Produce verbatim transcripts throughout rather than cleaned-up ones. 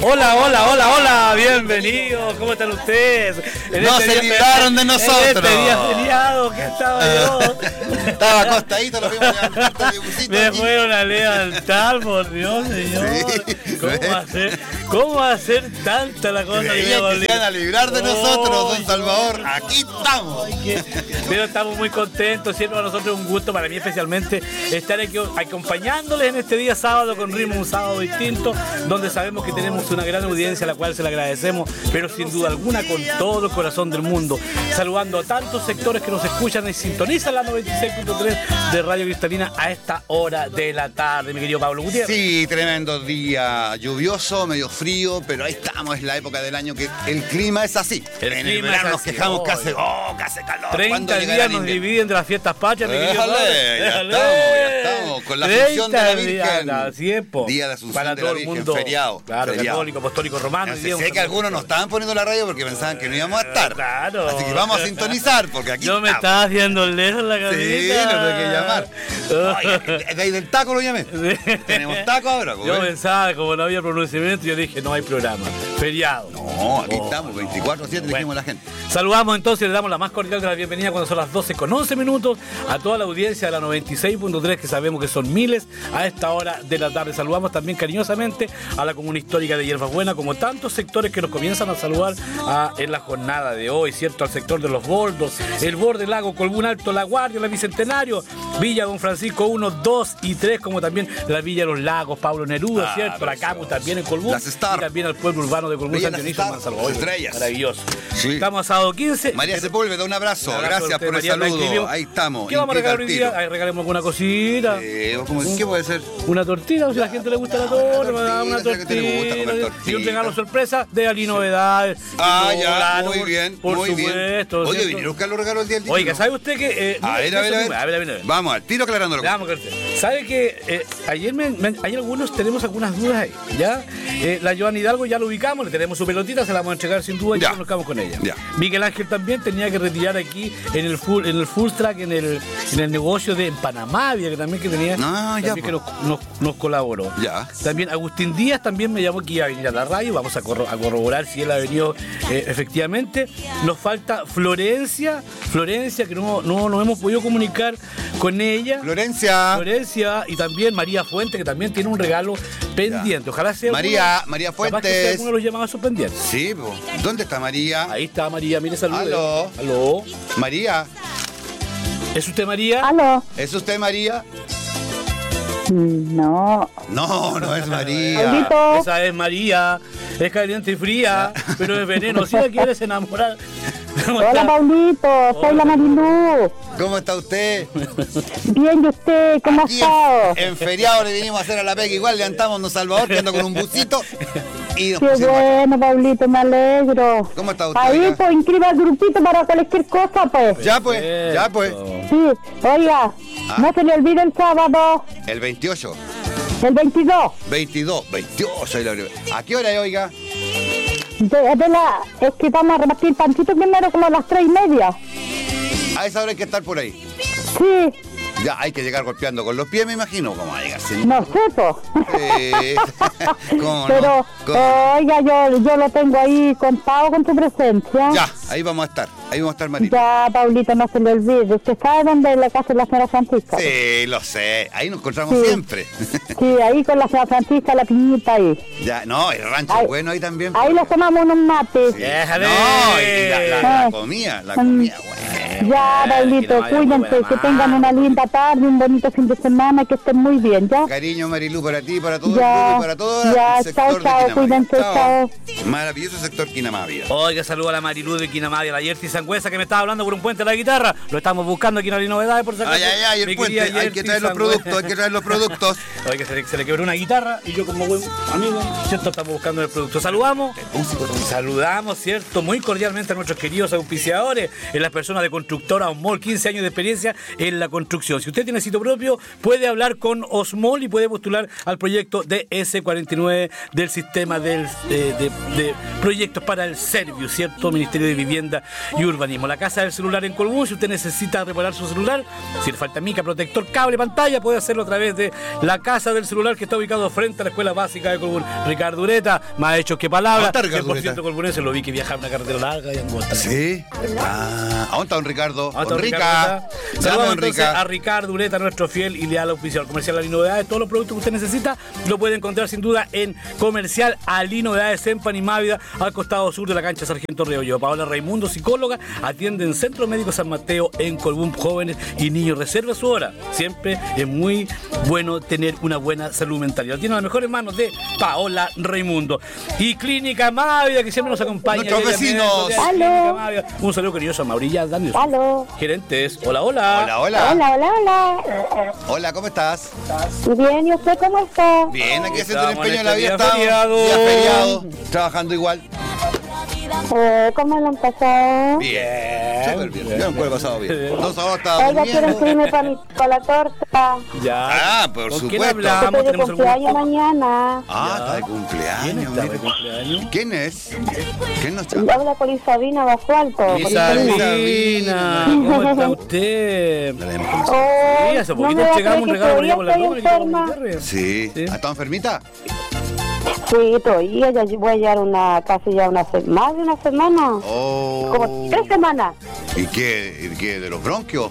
Hola, hola, hola, hola, bienvenidos, ¿cómo están ustedes? En no este se libraron de nosotros. En este día feriado, ¿qué estaba yo? Estaba acostadito, lo vimos levantarte de busito. Me aquí. fueron a levantar, por Dios, señor. Sí. ¿Cómo va a ser, cómo va a ser tanta la cosa? Creía que se iban a librar de nosotros, don Salvador. Aquí estamos. Ay, que- Pero estamos muy contentos, siempre para nosotros es un gusto, para mí especialmente, estar aquí acompañándoles en este día sábado con ritmo, un sábado distinto, donde sabemos que tenemos una gran audiencia a la cual se le agradecemos, pero sin duda alguna con todo el corazón del mundo. Saludando a tantos sectores que nos escuchan y sintonizan la noventa y seis punto tres de Radio Cristalina a esta hora de la tarde, mi querido Pablo Gutiérrez. Sí, tremendo día, lluvioso, medio frío, pero ahí estamos, es la época del año que el clima es así. El en clima el verano es nos así, quejamos oh, que hace, oh, que hace calor. ¿Cuándo treinta llegará días el nos invierno? dividen de las fiestas patrias, mi querido Déjale, Pablo. ya Déjale. estamos, ya estamos, con la función de la treinta Virgen. días, así es, po. Día de Asunción para de la todo Virgen, el mundo. feriado, Claro, feriado. católico, apostólico, romano. Sé, y día sé un que algunos no estaban poniendo la radio porque pensaban que no íbamos a estar. Claro. Así que vamos a sintonizar porque aquí Yo me estamos. estaba haciendo lejos en la cabeza. Sí, no tengo que llamar. Oiga, de ahí del taco lo llamé. Tenemos taco ahora, Yo güey. pensaba, como no había pronunciamiento, yo dije, no hay programa. Feriado. No, aquí Oh. estamos, veinticuatro siete, Bueno. dijimos a la gente. Saludamos entonces, le damos la más cordial de la bienvenida cuando son las doce con once minutos a toda la audiencia de la noventa y seis punto tres, que sabemos que son miles a esta hora de la tarde. Saludamos también cariñosamente a la comuna histórica de Hierbas Buenas, como tantos sectores que nos comienzan a saludar a- en la jornada de hoy, ¿cierto? Al sector de Los Boldos, el Borde Lago, Colbún Alto, La Guardia, la Bicentenario, Villa Don Francisco uno, dos y tres, como también la Villa Los Lagos, Pablo Neruda, Ah, ¿cierto? La Camus también en Colbún. Las Star. Y también al pueblo urbano de Colbún, Villa San Las Dionisio, Star, San Salvador. estrellas. Maravilloso. Sí. Estamos a sábado quince. María Sepúlveda, un abrazo. Un abrazo a Gracias usted, por el María, la saludo. escribió. Ahí estamos. ¿Qué vamos a regalar hoy Inquieta al día? Ahí regalemos alguna cosita. tiro. Eh, ¿cómo- ¿Qué puede ser? Una tortita, si a la gente le gusta la torta, me da una tortita, si a la gente le gusta comer tortita. Y un tortita. regalo sorpresa de Ali Novedades. Ah, No, ya, claro, muy por- bien, Por muy bien. supuesto. Oye, ¿cierto? vinieron a buscar los regalos el día del día. Oiga, ¿sabe usted que...? Eh, A mire, ver, a ver, a ver. a ver, a ver, a ver. Vamos, al tiro aclarándolo. Le damos que usted. ¿Sabe que eh, ayer me, me- hay algunos, tenemos algunas dudas ahí, ¿ya? Eh, la Joana Hidalgo ya lo ubicamos, le tenemos su pelotita, se la vamos a entregar sin duda y Ya. ya nos quedamos con ella. Ya. Miguel Ángel también tenía que retirar aquí en el full, en el full track, en el, en el negocio de en Panamá, había que también que tenía, Ah, ya, también que pues. nos, nos- nos colaboró. Ya. También Agustín Díaz también me llamó que iba a venir a la radio, vamos a, corro- a corroborar si él ha venido eh, efectivamente. Nos falta Florencia, Florencia, que no, no nos hemos podido comunicar con ella. Florencia. Florencia y también María Fuentes, que también tiene un regalo pendiente. Ojalá sea María, alguno- María capaz que sea Fuentes. alguno de los llamados pendientes. Sí, po. ¿Dónde está María? Ahí está María, mire, saludos. Aló. Aló. María. ¿Es usted María? ¿Aló? ¿Es usted María? Mm, No. No, no es María. Pablito. Esa es María. Es caliente y fría, pero es veneno. Si la quieres enamorar. ¿Cómo Hola, está? Pablito. Soy la Marilú. ¿Cómo está usted? Bien, ¿y usted? ¿Cómo ha Aquí estado? en, en feriado le vinimos a hacer a la pega. Igual levantamos Don Salvador que anda con un busito y nos Qué pusimos acá. bueno, Pablito, me alegro. ¿Cómo está usted, Ahí, oiga? pues, inscriba al grupito para cualquier cosa, pues. Ya pues, ya pues. Sí, oiga, Ah. no se le olvide el sábado, El veintiocho, el veintidós. veintidós, veintiocho. ahí la- ¿A qué hora es, oiga? De, de la, es que vamos a repartir pancitos primero como a las tres y media. A esa hora hay que estar por ahí. Sí, Ya, hay que llegar golpeando con los pies, me imagino. ¿Cómo va a llegar sin... no sé, pues. Eh, ¿Cómo no? Pero, ¿Cómo? oiga, yo, yo lo tengo ahí contado con tu presencia. Ya, ahí vamos a estar. Ahí vamos a estar, Marita. Ya, Pablito, no se le olvide. ¿Usted sabe dónde es la casa de la señora Francisca? Sí, lo sé. Ahí nos encontramos Sí. siempre. Sí, ahí con la señora Francisca, la piñita ahí. Ya, no, el rancho Ay. es bueno ahí también. Ahí les tomamos unos mates. Sí. Déjale. No, y la, la, la Ah. comida, la Mm. comida, bueno. Ya, que Pablito, no vaya muy cuídense, buena que tengan una linda tarde, un bonito fin de semana, que estén muy bien, ¿ya? Cariño, Marilu, para ti, para todo Ya, el grupo y para todo ya, el sector chao, de chao, Quinamávida. cuídense, chao. Maravilloso sector Quinamávida. Oiga, saludo a la Marilú de Quinamávida, la Yerti Sangüesa, que me estaba hablando por un puente de la guitarra. Lo estamos buscando aquí en la Novedades, por si acaso. Ay, ay, ay, Mi el puente, querida hay Yerti que traer los Sangüesa. productos, hay que traer los productos. Oiga, se le, se le quebró una guitarra y yo como buen amigo, ¿cierto? Estamos buscando el producto. Saludamos, saludamos, ¿cierto? Muy cordialmente a nuestros queridos auspiciadores, en las personas de Construcción Constructora Osmol, quince años de experiencia en la construcción. Si usted tiene sitio propio, puede hablar con Osmol y puede postular al proyecto D S cuarenta y nueve del sistema del, de, de, de proyectos para el Servio, ¿cierto? Ministerio de Vivienda y Urbanismo. La Casa del Celular en Colbún, si usted necesita reparar su celular, si le falta mica, protector, cable, pantalla, puede hacerlo a través de la Casa del Celular, que está ubicado frente a la Escuela Básica de Colbún. Ricardo Ureta, más hechos que palabras, cien por ciento colbunense, lo vi que viajaba una carretera larga y angosta. ¿Sí? Ah, ¿a dónde está don Ricardo? Don Don Rica. Rica. Saludos entonces a Ricardo Ureta, nuestro fiel y leal oficial. Comercial Ali Novedades, todos los productos que usted necesita lo puede encontrar sin duda en Comercial Ali Novedades en Panimávida, al costado sur de la cancha Sargento Reollo. Paola Raimundo, psicóloga, atiende en Centro Médico San Mateo en Colbún. Jóvenes y niños, reserva su hora. Siempre es muy bueno tener una buena salud mental. Y lo tiene en las mejores manos de Paola Raimundo. Y Clínica Mávida, que siempre nos acompaña. Nuestros vecinos. Aló. Un saludo cariñoso a Maurilla Daniels. Aló. Gerentes. Hola, hola. Hola, hola. Hola, hola, hola. Hola, ¿cómo estás? Bien, ¿y usted cómo está? Bien, aquí haciendo el Estamos empeño en de la este vida. día Estamos feriado. día feriado, trabajando igual. Eh, ¿Cómo lo han pasado? Bien, súper bien. Yo no puedo pasado bien. Dos sábados estaba Oiga, quiero durmiendo. inscribirme para, mi, para la torta. Ya. Ah, por ¿Con quién supuesto. hablamos? Estoy de ¿Tenemos cumpleaños algún... mañana. Ah, Ya. está de ¿Quién cumpleaños. está de mire. cumpleaños? ¿Quién es? ¿Quién nos llama? Habla con Isabina bajo alto. Isabina. Isabina, ¿cómo está usted? La demos con- Oh, Sí, hace no poquito me va a entregamos un creer que regalo todavía por la estoy Loma, enferma. Sí. Sí. ¿Ha estado enfermita? Sí, todavía ya voy a llegar una, casi ya una se- más de una semana. Oh. Como tres semanas. ¿Y qué? ¿Y qué? ¿De los bronquios?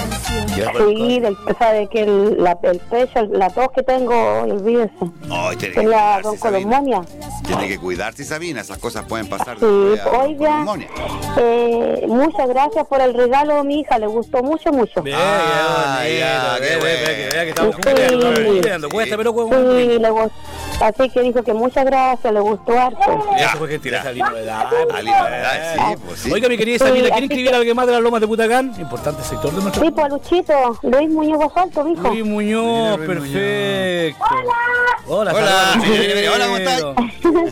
Sí, del, sabe que el, la, el pecho, la tos que tengo, olvídese. Ay, tiene que Es la cuidarse, Sabina. broncoleumonia. Tiene que cuidarse, Sabina. Esas cosas pueden pasar. Sí, después a oiga, broncoleumonia. eh, muchas gracias por el regalo, mi hija, le gustó mucho, mucho. Bien, Ah, qué ya, bonito. qué Ve, ve, bueno. ve, que vea que estamos Sí. cumpliendo, estamos cumpliendo. Cuesta, pero con Sí, le gustó. Así que dijo que muchas gracias, le gustó harto. Ya, eso fue que tiraste a Lino de edad. A Lino de edad, sí, pues sí. Oiga, mi querida Sí, Sabina, así ¿quiere inscribir que- a alguien más de las Lomas de Putacán? Importante sector de nuestro Sí, pues Luchito, Luis Muñoz Basalto, mijo. Luis Muñoz, Mira, Luis perfecto. Hola, Hola, saludos, mira, mira, mira, hola, ¿cómo estás?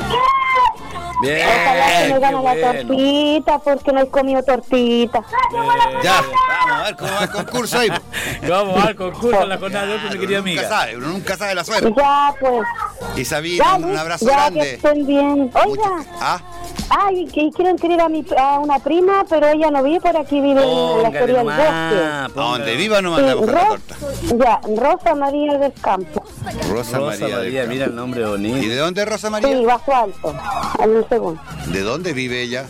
Bien, Ojalá que me qué gane la bueno. tortita, porque no he comido tortita. Ya, vamos a ver cómo va el concurso ahí. Vamos al concurso en la jornada de hoy, mi Uno querida nunca amiga. sabe, uno nunca sabe la suerte. Ya, pues. Y Sabina, Ya, un Luis, abrazo ya que grande. estén bien. Oiga, Mucho- Ah, ay, que quiero inscribir a, mi, a una prima, pero ella no vive por aquí, vive en la Póngale Feria del Bosque. a donde viva no Sí, mandamos la Ro- torta. ya, Rosa María del Campo. Rosa, Rosa María. María, del mira el Campo. nombre ¿Y bonito. de dónde es Rosa Sí, María? bajo alto, en el segundo. ¿De dónde vive ella?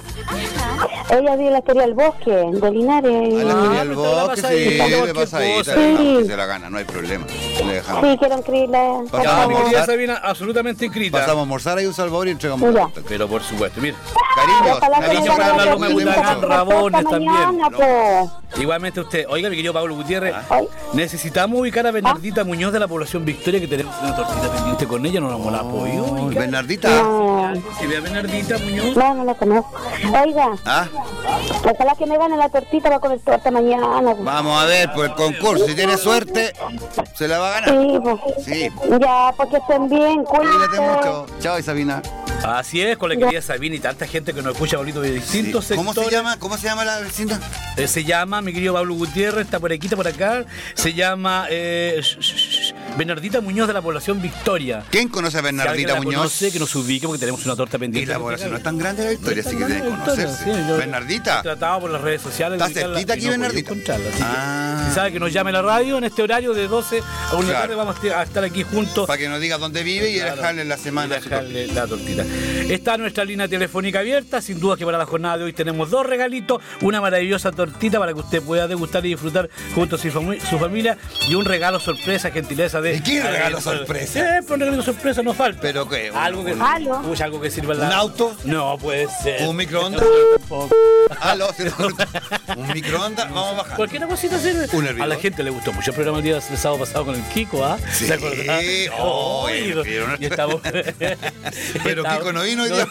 Ella vive en la Feria del Bosque, de Linares. A la Ah, Feria del pero te la Bosque, pasadita, sí, cualquier de pasadita, cosa. le dejamos Sí. que se la gana, no hay problema. Le dejamos. Sí, quiero inscribirla. por Ya, Ya, vamos mi favor. a querida almorzar. Sabina, absolutamente inscrita. Pasamos a almorzar ahí un salvador y entregamos Ya. la torta. Pero por supuesto, mira. Cariños, Ojalá que me cariños gane para la la Loma Loma de de Butacán, Butacán. Rabones también. Mañana, po. Igualmente usted. Oiga, mi querido Pablo Gutiérrez, Ay. necesitamos ubicar a Bernardita Muñoz de la población Victoria, que tenemos una tortita pendiente con ella, no nos la apoyo. Uy, Bernardita. No, Si ve a Bernardita Muñoz, no, no la conozco. Oiga, ¿Ah? ojalá que me gane la tortita para comer torta mañana. po. Vamos a ver por el concurso. Si tiene suerte, se la va a ganar. Sí, po. Sí. Ya, porque estén bien, Cuídate cuídate. mucho. Chao, Sabina. así es, con la querida Sabina y tanta gente que nos escucha, Pablito, de distintos Sí. ¿Cómo sectores. se llama? ¿Cómo se llama la vecina? Eh, se llama, mi querido Pablo Gutiérrez, está por aquí, está por acá. Se llama eh, sh- sh- sh- Bernardita Muñoz de la población Victoria. ¿Quién conoce a Si alguien Bernardita la Muñoz? conoce, que nos ubique porque tenemos una torta Y pendiente. la población no es tan grande la Victoria, así que deben conocerse. Bernardita. Tratado por las redes sociales. ¿Está de ubicarla cerquita y aquí, no he podido Bernardita? encontrarla, así que, Ah. si sabe que nos llame a la radio en este horario de doce a una Claro. tarde, vamos a estar aquí juntos. Para que nos diga dónde vive y Claro. dejarle en la semana. Y dejarle la tortita. Está nuestra línea telefónica abierta. Sin duda que para la jornada de hoy tenemos dos regalitos. Una maravillosa tortita para que usted pueda degustar y disfrutar junto a su, fami- su familia. Y un regalo sorpresa, gentileza de... ¿Y qué regalo sorpresa? Siempre un regalo sorpresa no falta. ¿Pero qué? Algo que, ¿Aló? Uy, algo que sirva en la... ¿Un auto? No, puede ser. ¿Un microondas? Tampoco. Aló, ¿sí? ¿Un microondas? Vamos a bajar. Cualquier cosita sirve. Un hervidor. A la gente le gustó mucho el programa el día del sábado pasado con el Kiko, ¿ah? Sí. ¿Se acordaba? Oh, y, el Kiko, ¿no? y estamos... Pero estamos- Kiko no vino hoy día.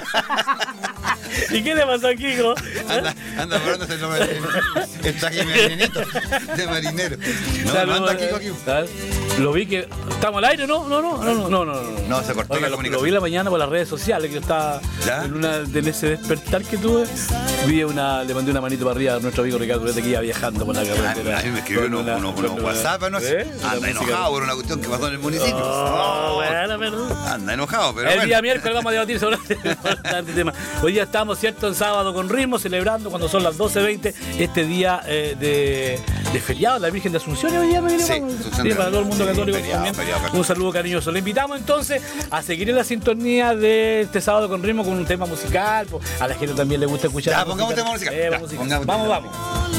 ¿Y qué le pasó a Kiko? Anda, anda parándose el nombre. El traje marinero. De marinero. No, no anda Kiko aquí. ¿Sabes? Lo vi que ¿Estamos al aire? No, no, no, no, no, no, no. No, se cortó Oiga, la lo, comunicación. lo vi la mañana por las redes sociales, que yo estaba ¿Ya? en, una, en ese despertar que tuve. Vi una, le mandé una manito para arriba a nuestro amigo Ricardo Ureta, que iba viajando por la carretera. A mí me escribió Con unos una- uno, con uno una- WhatsApp, no sé. ¿Eh? Una Anda música- enojado por una cuestión que pasó en el municipio. Oh, bueno, perdón. Anda enojado, pero El bueno. día miércoles vamos a debatir sobre este tema. Hoy día estamos, ¿cierto?, en sábado con ritmo, celebrando cuando son las doce veinte este día eh, de, de feriado, la Virgen de Asunción. Hoy día me Sí, sí, Asunción sí, de- para todo el mundo sí, católico feriado, también. feriado, feriado. Un saludo cariñoso. Le invitamos entonces a seguir en la sintonía de este sábado con ritmo con un tema musical. A la gente también le gusta escuchar. Ya, la pongamos música. tema musical. Eh, Ya, música. pongamos Vamos, tema. vamos.